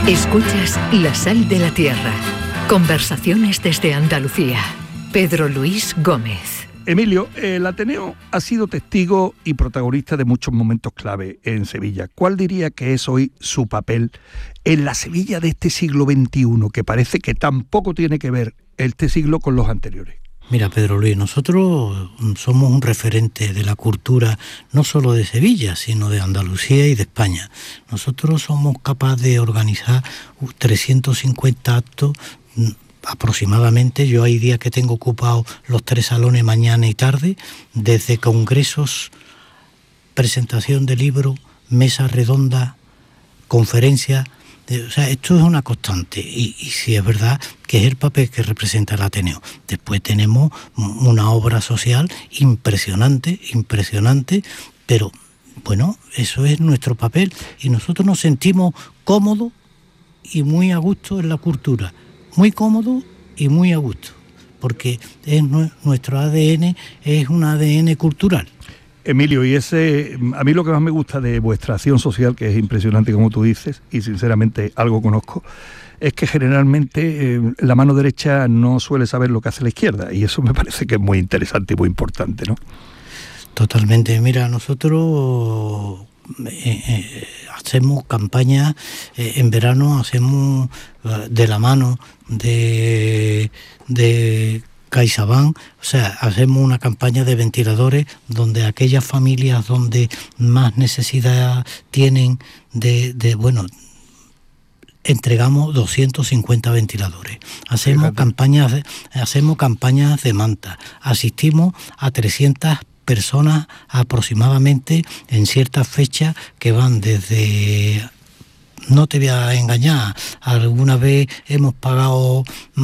Escuchas La Sal de la Tierra. Conversaciones desde Andalucía. Pedro Luis Gómez. Emilio, el Ateneo ha sido testigo y protagonista de muchos momentos clave en Sevilla. ¿Cuál diría que es hoy su papel en la Sevilla de este siglo XXI, que parece que tampoco tiene que ver este siglo con los anteriores? Mira, Pedro Luis, nosotros somos un referente de la cultura no solo de Sevilla, sino de Andalucía y de España. Nosotros somos capaces de organizar 350 actos aproximadamente. Yo hay días que tengo ocupados los 3 salones mañana y tarde, desde congresos, presentación de libros, mesa redonda, conferencias. O sea, esto es una constante y sí es verdad que es el papel que representa el Ateneo. Después tenemos una obra social impresionante, pero bueno, eso es nuestro papel y nosotros nos sentimos cómodos y muy a gusto en la cultura, muy cómodos y muy a gusto, porque es nuestro ADN, es un ADN cultural. Emilio, y a mí lo que más me gusta de vuestra acción social, que es impresionante como tú dices, y sinceramente algo conozco, es que generalmente la mano derecha no suele saber lo que hace la izquierda, y eso me parece que es muy interesante y muy importante, ¿no? Totalmente. Mira, nosotros hacemos campañas, en verano hacemos de la mano de CaixaBank, o sea, hacemos una campaña de ventiladores donde aquellas familias donde más necesidad tienen entregamos 250 ventiladores. Hacemos campañas de manta. Asistimos a 300 personas aproximadamente en ciertas fechas que van desde... No te voy a engañar, alguna vez hemos pagado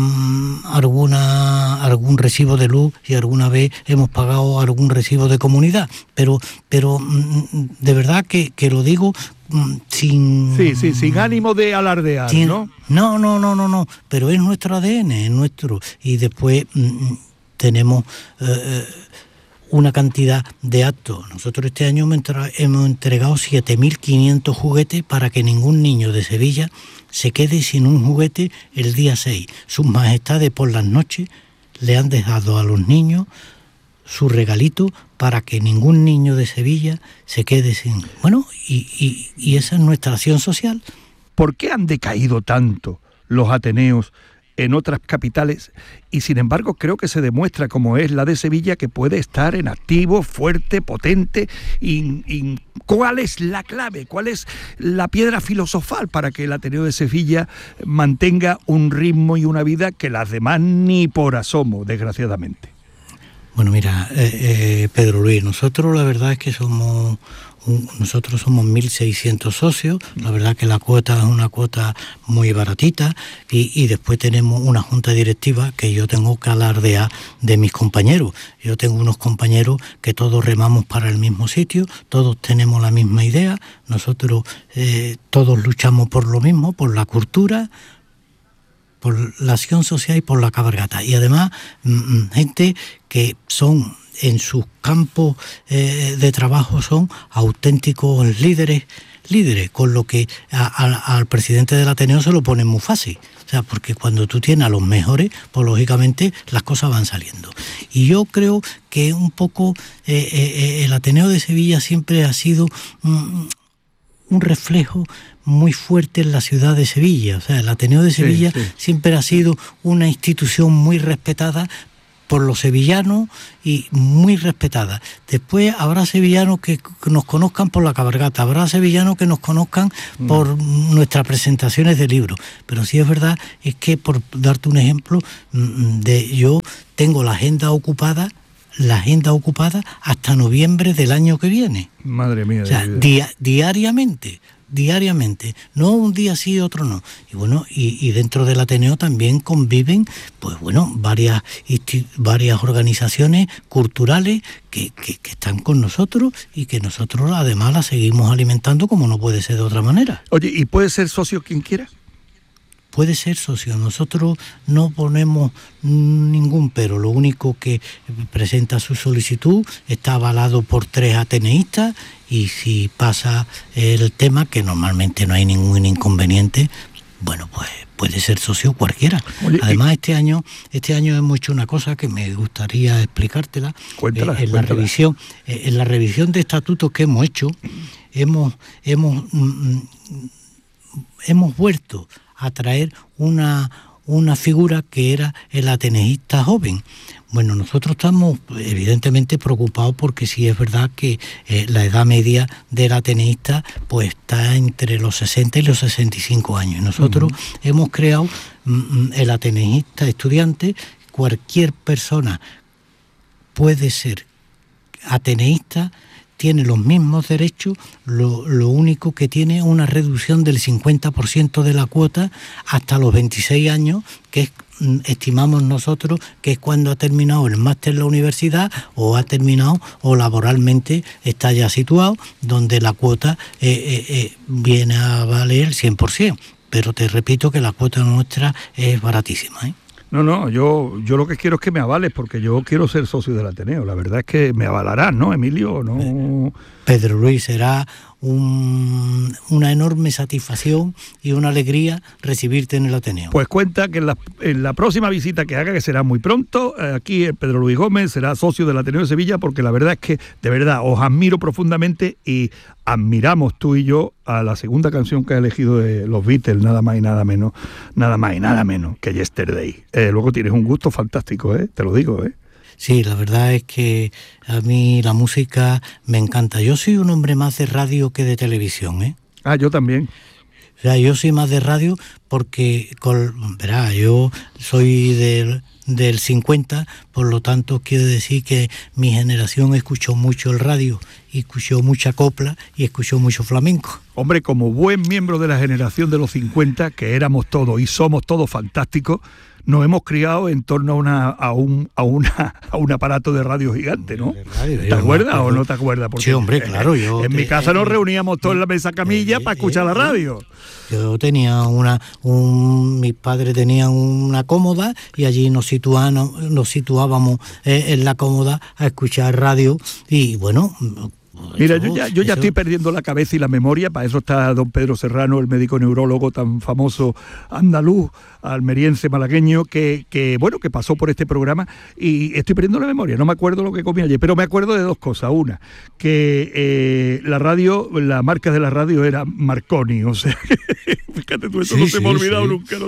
algún recibo de luz y alguna vez hemos pagado algún recibo de comunidad, pero de verdad que lo digo sin... Sí, sin ánimo de alardear, ¿no? No, pero es nuestro ADN, es nuestro. Y después tenemos... una cantidad de actos. Nosotros este año hemos entregado 7.500 juguetes para que ningún niño de Sevilla se quede sin un juguete el día 6. Sus majestades por las noches le han dejado a los niños su regalito para que ningún niño de Sevilla se quede sin... Bueno, y esa es nuestra acción social. ¿Por qué han decaído tanto los Ateneos en otras capitales? Y sin embargo creo que se demuestra, como es la de Sevilla, que puede estar en activo, fuerte, potente. Y ¿cuál es la clave? ¿Cuál es la piedra filosofal para que el Ateneo de Sevilla mantenga un ritmo y una vida que las demás ni por asomo, desgraciadamente? Bueno, mira, Pedro Luis, nosotros la verdad es que somos 1.600 socios, la verdad que la cuota es una cuota muy baratita y después tenemos una junta directiva que yo tengo que alardear de mis compañeros. Yo tengo unos compañeros que todos remamos para el mismo sitio, todos tenemos la misma idea, nosotros todos luchamos por lo mismo, por la cultura, por la acción social y por la cabalgata. Y además, gente que son en sus campos de trabajo son auténticos líderes, con lo que al presidente del Ateneo se lo pone muy fácil. O sea, porque cuando tú tienes a los mejores, pues lógicamente las cosas van saliendo. Y yo creo que un poco el Ateneo de Sevilla siempre ha sido un reflejo muy fuerte en la ciudad de Sevilla. O sea, el Ateneo de Sevilla siempre ha sido una institución muy respetada por los sevillanos y muy respetada. Después habrá sevillanos que nos conozcan por la cabalgata, habrá sevillanos que nos conozcan por nuestras presentaciones de libros. Pero sí es verdad, es que por darte un ejemplo, yo tengo la agenda ocupada hasta noviembre del año que viene. Madre mía. O sea, diariamente, no un día sí y otro no. Y bueno, y dentro del Ateneo también conviven, pues bueno, varias organizaciones culturales que están con nosotros y que nosotros además las seguimos alimentando como no puede ser de otra manera. Oye, ¿y puede ser socio quien quiera? Puede ser socio, nosotros no ponemos ningún pero, lo único que presenta su solicitud está avalado por 3 ateneístas y si pasa el tema, que normalmente no hay ningún inconveniente, bueno, pues puede ser socio cualquiera. Oye, además, este año hemos hecho una cosa que me gustaría explicártela. Cuéntala. En la revisión de estatutos que hemos hecho, hemos vuelto a traer una figura que era el ateneísta joven. Bueno, nosotros estamos evidentemente preocupados porque sí es verdad que la edad media del ateneísta pues está entre los 60 y los 65 años. Nosotros hemos creado el ateneísta estudiante. Cualquier persona puede ser ateneísta, tiene los mismos derechos, lo único que tiene una reducción del 50% de la cuota hasta los 26 años, que es, estimamos nosotros, que es cuando ha terminado el máster en la universidad o ha terminado o laboralmente está ya situado, donde la cuota viene a valer el 100%. Pero te repito que la cuota nuestra es baratísima, ¿eh? No, yo lo que quiero es que me avales, porque yo quiero ser socio del Ateneo. La verdad es que me avalarán, ¿no, Emilio? No. Pedro Luis, será una enorme satisfacción y una alegría recibirte en el Ateneo. Pues cuenta que en la próxima visita que haga, que será muy pronto, aquí Pedro Luis Gómez será socio del Ateneo de Sevilla, porque la verdad es que, de verdad, os admiro profundamente y admiramos tú y yo a la segunda canción que ha elegido de los Beatles, nada más y nada menos que Yesterday. Luego tienes un gusto fantástico, te lo digo, Sí, la verdad es que a mí la música me encanta. Yo soy un hombre más de radio que de televisión, Ah, yo también. O sea, yo soy más de radio porque, verá, yo soy del 50, por lo tanto quiero decir que mi generación escuchó mucho el radio, y escuchó mucha copla y escuchó mucho flamenco. Hombre, como buen miembro de la generación de los 50, que éramos todos y somos todos fantásticos, nos hemos criado en torno a un aparato de radio gigante, ¿no? ¿Te acuerdas o no te acuerdas? Porque sí, hombre, claro. En mi casa nos reuníamos todos en la mesa camilla para escuchar la radio. Yo tenía mis padres tenían una cómoda y allí nos situábamos en la cómoda a escuchar radio y bueno... Mira, yo ya estoy perdiendo la cabeza y la memoria. Para eso está don Pedro Serrano, el médico neurólogo tan famoso andaluz, almeriense, malagueño, que pasó por este programa, y estoy perdiendo la memoria. No me acuerdo lo que comí ayer, pero me acuerdo de dos cosas. Una, que la marca de la radio era Marconi, o sea, fíjate tú, eso no se me ha olvidado nunca.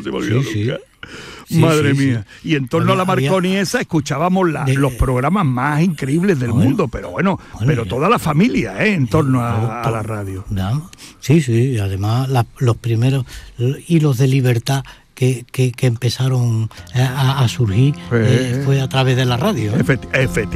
Madre mía. Y en torno a la Marconi esa escuchábamos los programas más increíbles del mundo, pero pero toda la familia, en torno a la radio. Sí, además los primeros hilos de libertad que empezaron a surgir fue a través de la radio. Efectivamente.